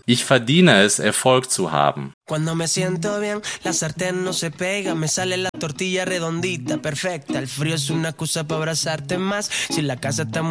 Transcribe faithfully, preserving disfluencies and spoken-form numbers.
Ich verdiene es, Erfolg zu haben. Cuando me siento bien, la sartén no se pega, me sale la tortilla redondita, perfecta. El frío es una excusa para abrazarte más. Si la casa está